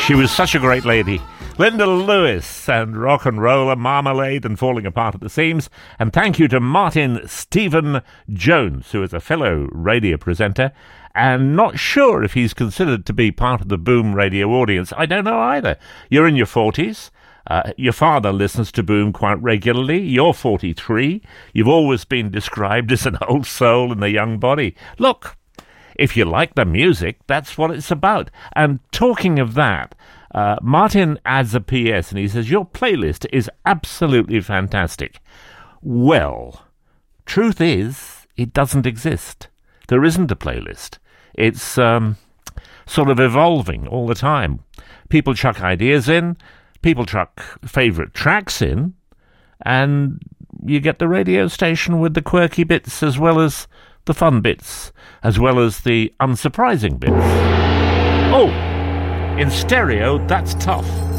She was such a great lady. Linda Lewis and Rock and Roller, Marmalade and Falling Apart at the Seams. And thank you to Martin Stephen Jones, who is a fellow radio presenter and not sure if he's considered to be part of the Boom radio audience. I don't know either. You're in your 40s. Your father listens to Boom quite regularly. You're 43. You've always been described as an old soul in a young body. Look, if you like the music, that's what it's about. And talking of that, Martin adds a PS and he says, your playlist is absolutely fantastic. Well, truth is, it doesn't exist. There isn't a playlist. It's sort of evolving all the time. People chuck ideas in, people chuck favourite tracks in, and you get the radio station with the quirky bits as well as the fun bits, as well as the unsurprising bits. Oh, in stereo, that's tough.